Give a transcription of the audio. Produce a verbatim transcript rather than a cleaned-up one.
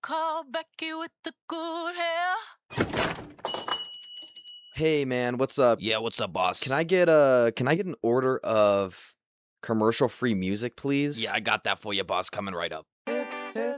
call Becky with the good hair. Hey man, what's up? Yeah, what's up, boss? Can I get a can I get an order of commercial-free music, please? Yeah, I got that for you, boss. Coming right up.